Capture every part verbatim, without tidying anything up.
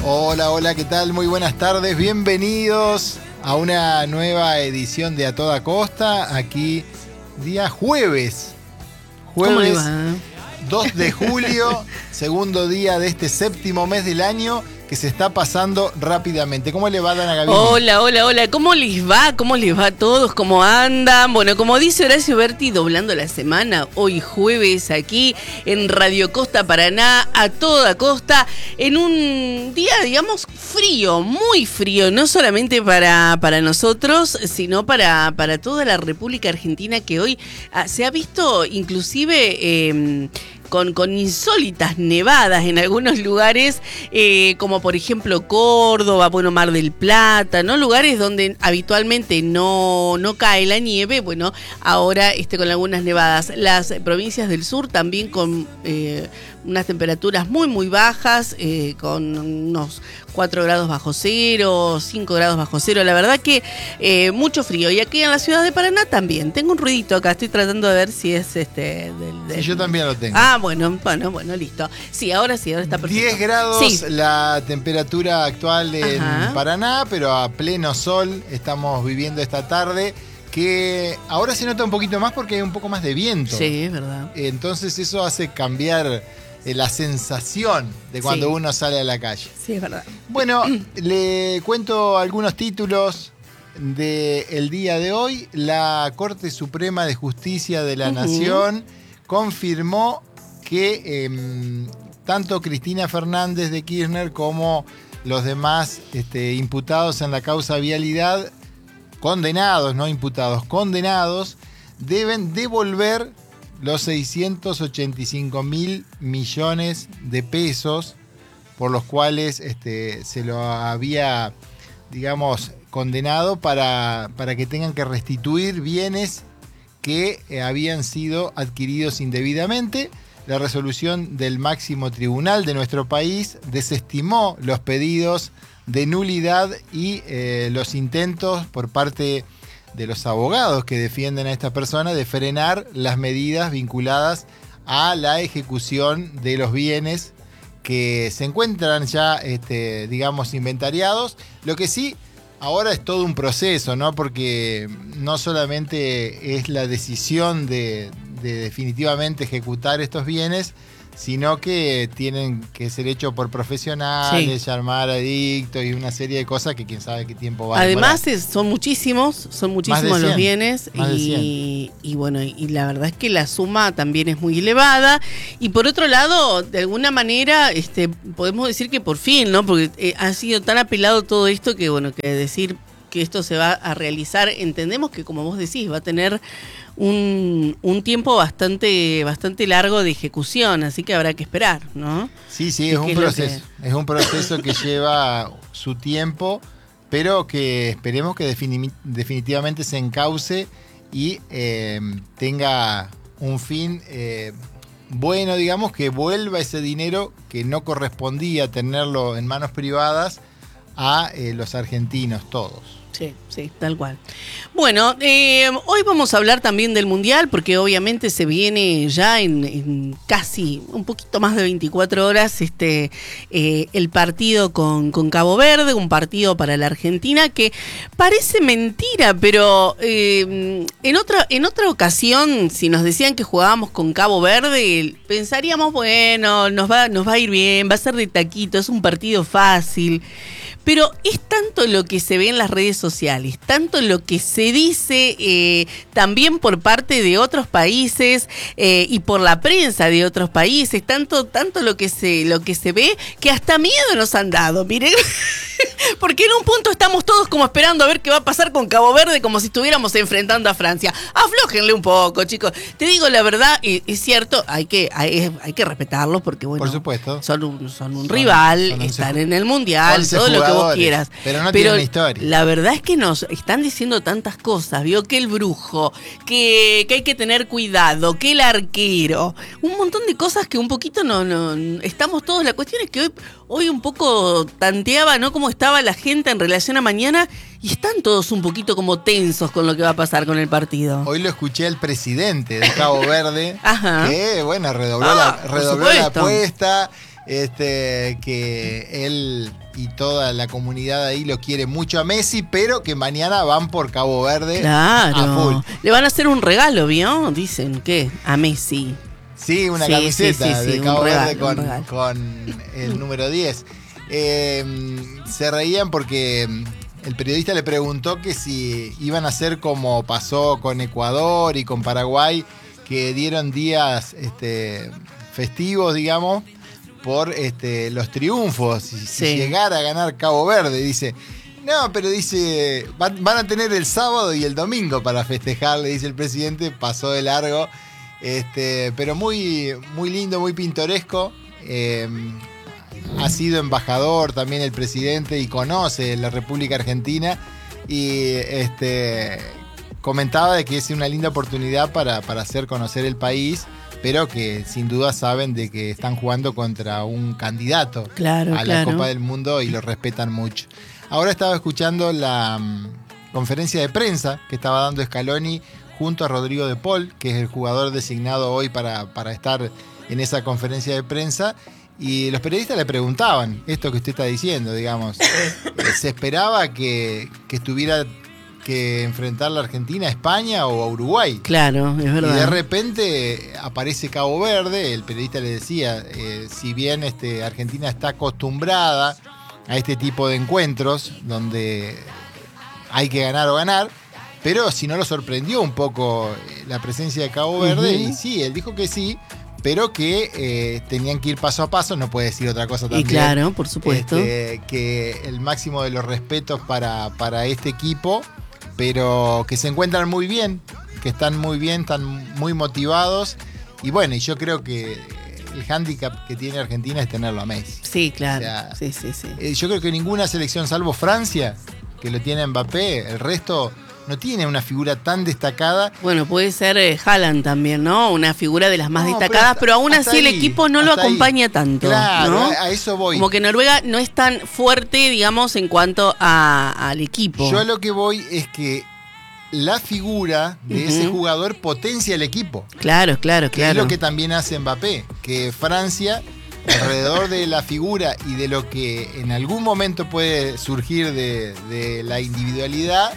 Hola, hola, ¿qué tal? Muy buenas tardes, bienvenidos a una nueva edición de A Toda Costa, aquí día jueves, jueves dos de julio, segundo día de este séptimo mes del año que se está pasando rápidamente. ¿Cómo le va, Dana Gavini? Hola, hola, hola. ¿Cómo les va? ¿Cómo les va a todos? ¿Cómo andan? Bueno, como dice Horacio Berti, doblando la semana, hoy jueves aquí en Radio Costa Paraná, a toda costa, en un día, digamos, frío, muy frío, no solamente para, para nosotros, sino para, para toda la República Argentina, que hoy ah, se ha visto inclusive... Eh, Con, con insólitas nevadas en algunos lugares, eh, como por ejemplo Córdoba, bueno, Mar del Plata, ¿no? Lugares donde habitualmente no, no cae la nieve, bueno, ahora este, con algunas nevadas. Las provincias del sur también con eh, unas temperaturas muy, muy bajas, eh, con unos cuatro grados bajo cero, cinco grados bajo cero, la verdad que eh, mucho frío. Y aquí en la ciudad de Paraná también. Tengo un ruidito acá, estoy tratando de ver si es este... Del, del... Sí, yo también lo tengo. Ah, bueno, bueno, bueno, listo. Sí, ahora sí, ahora está perfecto. diez grados sí. La temperatura actual en Ajá. Paraná, pero a pleno sol estamos viviendo esta tarde, que ahora se nota un poquito más porque hay un poco más de viento. Sí, es verdad. Entonces eso hace cambiar la sensación de cuando sí. uno sale a la calle. Sí, es verdad. Bueno, le cuento algunos títulos del día de hoy. La Corte Suprema de Justicia de la uh-huh. Nación confirmó que eh, tanto Cristina Fernández de Kirchner como los demás este, imputados en la causa Vialidad, condenados, no imputados, condenados, deben devolver los seiscientos ochenta y cinco mil millones de pesos por los cuales este, se lo había, digamos, condenado para, para que tengan que restituir bienes que eh, habían sido adquiridos indebidamente. La resolución del máximo tribunal de nuestro país desestimó los pedidos de nulidad y eh, los intentos por parte de los abogados que defienden a esta persona de frenar las medidas vinculadas a la ejecución de los bienes que se encuentran ya, este, digamos, inventariados. Lo que sí, ahora es todo un proceso, ¿no? Porque no solamente es la decisión de, de definitivamente ejecutar estos bienes, sino que tienen que ser hechos por profesionales, sí. llamar adictos y una serie de cosas que quién sabe qué tiempo va a demorar. Además es, son muchísimos, son muchísimos los bienes y, y bueno, y la verdad es que la suma también es muy elevada. Y por otro lado, de alguna manera, este, podemos decir que por fin, ¿no? Porque eh, ha sido tan apelado todo esto que bueno, que decir que esto se va a realizar, entendemos que como vos decís, va a tener un, un tiempo bastante, bastante largo de ejecución, así que habrá que esperar, ¿no? Sí, sí, es un proceso, que... es un proceso que lleva su tiempo, pero que esperemos que defini- definitivamente se encauce y eh, tenga un fin eh, bueno, digamos, que vuelva ese dinero que no correspondía tenerlo en manos privadas a eh, los argentinos todos. Sí, sí, tal cual. Bueno, eh, hoy vamos a hablar también del Mundial, porque obviamente se viene ya en, en casi un poquito más de veinticuatro horas este eh, el partido con, con Cabo Verde, un partido para la Argentina que parece mentira, pero eh, en otra en otra ocasión, si nos decían que jugábamos con Cabo Verde, pensaríamos, bueno, nos va, nos va a ir bien, va a ser de taquito, es un partido fácil. Pero es tanto lo que se ve en las redes sociales, tanto lo que se dice eh, también por parte de otros países eh, y por la prensa de otros países, tanto, tanto lo que se, lo que se ve, que hasta miedo nos han dado, miren. Porque en un punto estamos todos como esperando a ver qué va a pasar con Cabo Verde, como si estuviéramos enfrentando a Francia. Aflójenle un poco, chicos. Te digo la verdad, es cierto, hay que, hay, hay que respetarlos porque, bueno, por supuesto, son un, son un son, rival, son están en el Mundial, todo lo que vos quieras. Pero no pero tienen historia. La verdad es que nos están diciendo tantas cosas, vio que el brujo, que, que hay que tener cuidado, que el arquero, un montón de cosas que un poquito no, no estamos todos. La cuestión es que hoy, hoy un poco tanteaba, ¿no? Cómo estaba la gente en relación a mañana y están todos un poquito como tensos con lo que va a pasar con el partido. Hoy lo escuché al presidente de Cabo Verde, Ajá. que bueno, redobló, ah, la, redobló la apuesta Este, que él y toda la comunidad ahí lo quiere mucho a Messi, pero que mañana van por Cabo Verde claro. a full. Le van a hacer un regalo, ¿vio? Dicen, ¿qué? A Messi. Sí, una sí, camiseta sí, sí, sí, de Cabo regalo, Verde con, con el número diez. Eh, se reían porque el periodista le preguntó que si iban a hacer como pasó con Ecuador y con Paraguay, que dieron días este, festivos, digamos, por este, los triunfos, si, sí. si llegara a ganar Cabo Verde. Dice, no, pero dice, van, van a tener el sábado y el domingo para festejar, le dice el presidente, pasó de largo, este, pero muy, muy lindo, muy pintoresco. Eh, ha sido embajador también el presidente y conoce la República Argentina y este, comentaba de que es una linda oportunidad para, para hacer conocer el país, pero que sin duda saben de que están jugando contra un candidato claro, a la claro. Copa del Mundo y lo respetan mucho. Ahora estaba escuchando la um, conferencia de prensa que estaba dando Scaloni junto a Rodrigo de Paul, que es el jugador designado hoy para, para estar en esa conferencia de prensa, y los periodistas le preguntaban esto que usted está diciendo, digamos. ¿Se esperaba que, que estuviera que enfrentar la Argentina a España o a Uruguay? Claro, es verdad. Y de repente aparece Cabo Verde, el periodista le decía, eh, si bien este, Argentina está acostumbrada a este tipo de encuentros donde hay que ganar o ganar, pero si no lo sorprendió un poco la presencia de Cabo Verde, uh-huh. y sí, él dijo que sí, pero que eh, tenían que ir paso a paso, no puede decir otra cosa también. Y claro, por supuesto. Este, que el máximo de los respetos para, para este equipo, pero que se encuentran muy bien, que están muy bien, están muy motivados. Y bueno, y yo creo que el hándicap que tiene Argentina es tenerlo a Messi. Sí, claro. O sea, sí, sí, sí. Eh, yo creo que ninguna selección, salvo Francia, que lo tiene Mbappé, el resto no tiene una figura tan destacada. Bueno, puede ser eh, Haaland también, ¿no? Una figura de las más no, destacadas, pero, pero, aún así ahí, el equipo no lo acompaña ahí. tanto. Claro, ¿no? a, a eso voy. Como que Noruega no es tan fuerte, digamos, en cuanto a, al equipo. Yo a lo que voy es que la figura de uh-huh. ese jugador potencia el equipo. Claro, claro, que claro. Es lo que también hace Mbappé, que Francia, alrededor de la figura y de lo que en algún momento puede surgir de, de la individualidad,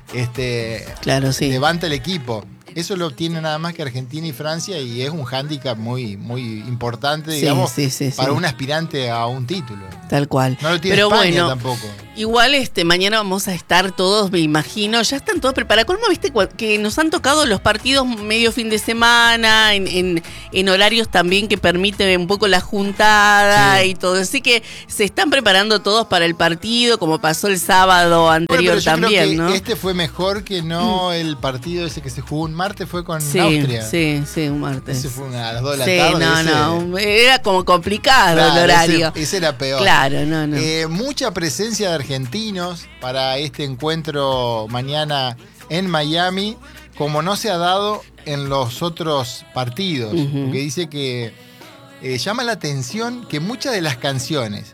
este, claro, sí. levanta el equipo. Eso lo tiene nada más que Argentina y Francia y es un hándicap muy, muy importante, digamos, sí, sí, sí, para sí. un aspirante a un título. Tal cual. No lo tiene Pero España bueno, tampoco. Igual este mañana vamos a estar todos, me imagino, ya están todos preparados. ¿Cómo viste que nos han tocado los partidos medio fin de semana, en, en, en horarios también que permiten un poco la juntada sí. y todo? Así que se están preparando todos para el partido, como pasó el sábado anterior bueno, pero yo también, creo que ¿no? Este fue mejor que no mm. el partido ese que se jugó un martes, fue con sí, Austria. Sí, sí, un martes. Ese fue una, a las dos de la sí, tarde. no, ese... no, era como complicado claro, el horario. Ese, ese era peor. Claro, no, no. Eh, mucha presencia de argentinos para este encuentro mañana en Miami, como no se ha dado en los otros partidos. Uh-huh. Porque dice que eh, llama la atención que muchas de las canciones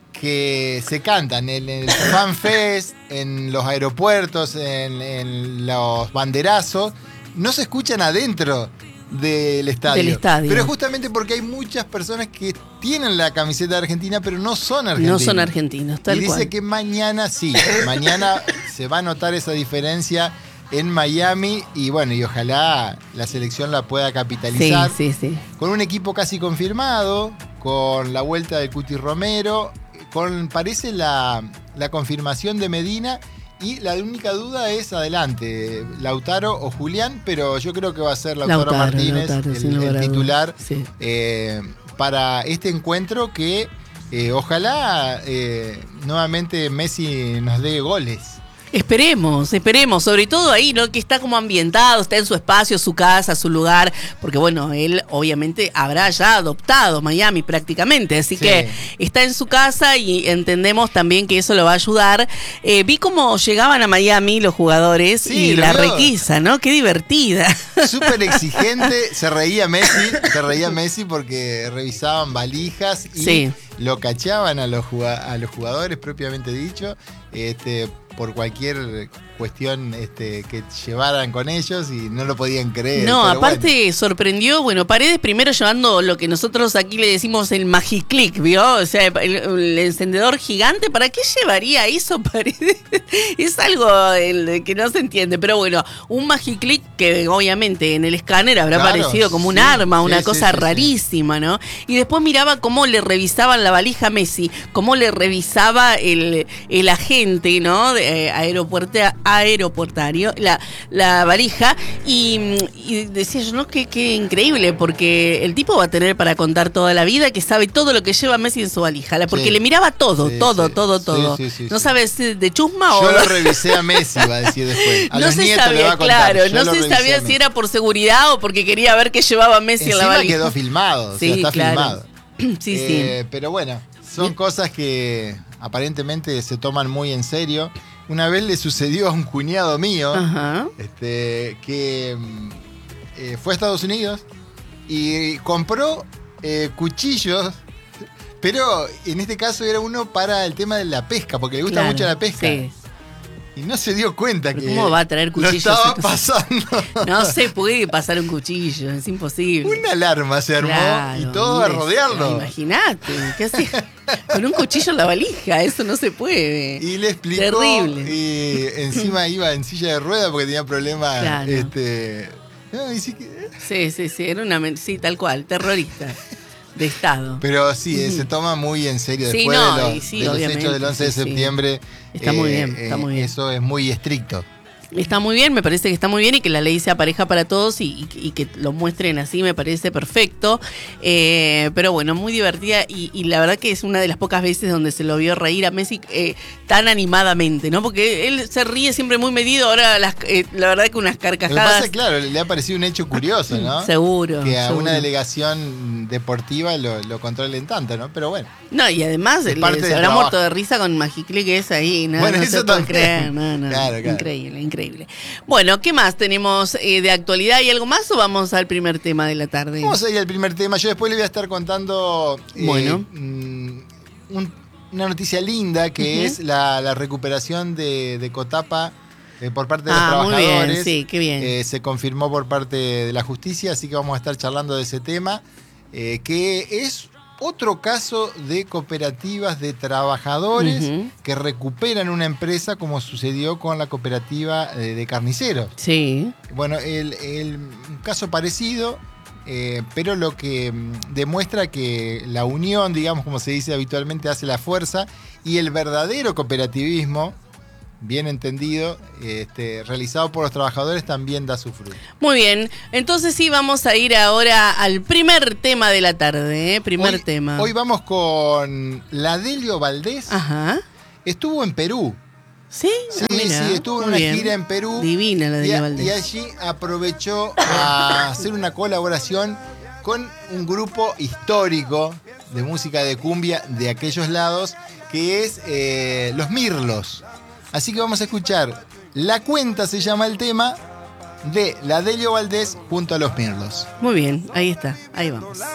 que se cantan en el Fan Fest, en los aeropuertos, en, en los banderazos, no se escuchan adentro del estadio. del estadio. Pero es justamente porque hay muchas personas que tienen la camiseta de Argentina, pero no son argentinos. No son argentinos, tal y dice cual. que mañana sí, mañana se va a notar esa diferencia en Miami y bueno, y ojalá la selección la pueda capitalizar. Sí, sí, sí. Con un equipo casi confirmado, con la vuelta del Cuti Romero, con parece la, la confirmación de Medina. Y la única duda es adelante, Lautaro o Julián, pero yo creo que va a ser Lautaro, Lautaro Martínez, Lautaro, el, el titular, sí. eh, para este encuentro que eh, ojalá eh, nuevamente Messi nos dé goles. Esperemos, esperemos, sobre todo ahí, ¿no? Que está como ambientado, está en su espacio, su casa, su lugar, porque bueno, él obviamente habrá ya adoptado Miami prácticamente, así sí. que está en su casa y entendemos también que eso lo va a ayudar. Eh, vi cómo llegaban a Miami los jugadores sí, y la vio. Requisa, ¿no? Qué divertida. Súper exigente, se reía Messi, se reía Messi porque revisaban valijas y... Sí. lo cachaban a los, a los jugadores propiamente dicho, este, por cualquier cuestión este, que llevaran con ellos y no lo podían creer. No, aparte bueno. sorprendió, bueno, Paredes primero llevando lo que nosotros aquí le decimos el Magiclick, ¿vio? O sea, el, el encendedor gigante, ¿para qué llevaría eso Paredes? Es algo el, que no se entiende, pero bueno, un Magiclick que obviamente en el escáner habrá claro, parecido como un sí, arma, una sí, cosa sí, sí, rarísima, ¿no? Y después miraba cómo le revisaban la valija a Messi, cómo le revisaba el, el agente, ¿no? De, eh, aeropuerta, aeroportario, la, la valija, y, y decía yo, no, qué, qué increíble, porque el tipo va a tener para contar toda la vida, que sabe todo lo que lleva Messi en su valija, porque sí, le miraba todo, sí, todo, sí, todo, todo. Sí, sí, sí, no sí. sabes de chusma yo o... Yo lo revisé a Messi, va a decir después. A no los se nietos sabía, le va a contar. claro, yo no se sabía si era por seguridad o porque quería ver qué llevaba Messi Encima en la valija. quedó filmado, sí, o sea, está claro. filmado. Sí, eh, sí. Pero bueno, son cosas que aparentemente se toman muy en serio. Una vez le sucedió a un cuñado mío, Ajá. este, que eh, fue a Estados Unidos y compró eh, cuchillos, pero en este caso era uno para el tema de la pesca, porque le gusta claro, mucho la pesca. Sí. Y no se dio cuenta ¿Pero que cómo va a traer cuchillos? lo estaba pasando. No se puede pasar un cuchillo, es imposible. Una alarma se armó claro, y todo a rodearlo. Imagínate, ¿qué hacía? Con un cuchillo en la valija, eso no se puede. Y le explicó. Terrible. Y encima iba en silla de ruedas porque tenía problemas. Claro. Este, no, y sí, que... sí, sí, sí, era una. Sí, tal cual, terrorista. De Estado. Pero sí, eh, se toma muy en serio sí, después no, de los, sí, de los hechos del once sí, de septiembre. Sí. Está eh, muy bien, está muy bien. Eso es muy estricto. Está muy bien, me parece que está muy bien y que la ley sea pareja para todos y, y, y que lo muestren así me parece perfecto. Eh, pero bueno, muy divertida y, y la verdad que es una de las pocas veces donde se lo vio reír a Messi eh, tan animadamente, ¿no? Porque él se ríe siempre muy medido, ahora las, eh, la verdad que unas carcajadas... Lo que pasa, claro, le ha parecido un hecho curioso, ¿no? Seguro. Que a seguro. una delegación deportiva lo, lo controlen tanto, ¿no? Pero bueno. No, y además le, se habrá trabajo. muerto de risa con Magiclick que es ahí, ¿no? Bueno, no eso se puede también. creer, no, no. Claro, claro. Increíble, increíble. Bueno, ¿qué más tenemos eh, de actualidad? ¿Hay algo más o vamos al primer tema de la tarde? Vamos a ir al primer tema. Yo después le voy a estar contando eh, bueno. un, una noticia linda que uh-huh. es la, la recuperación de, de Cotapa eh, por parte de los ah, trabajadores. Muy bien, sí, qué bien. Eh, se confirmó por parte de la justicia, así que vamos a estar charlando de ese tema, eh, que es otro caso de cooperativas de trabajadores uh-huh. que recuperan una empresa como sucedió con la cooperativa de, de carniceros. Sí. Bueno, el, el un caso parecido, eh, pero lo que demuestra que la unión, digamos, como se dice habitualmente, hace la fuerza y el verdadero cooperativismo, bien entendido, este, realizado por los trabajadores, también da su fruto. Muy bien, entonces sí, vamos a ir ahora al primer tema de la tarde, ¿eh? Primer hoy, tema. Hoy vamos con la Delio Valdés. Ajá. Estuvo en Perú. ¿Sí? Sí, ah, mira, sí, estuvo en una bien. gira en Perú. Divina la Delio y, Valdés. Y allí aprovechó a hacer una colaboración con un grupo histórico de música de cumbia de aquellos lados, que es eh, Los Mirlos. Así que vamos a escuchar La Cuenta, se llama el tema, de la Delio Valdés junto a Los Mirlos. Muy bien, ahí está, ahí vamos.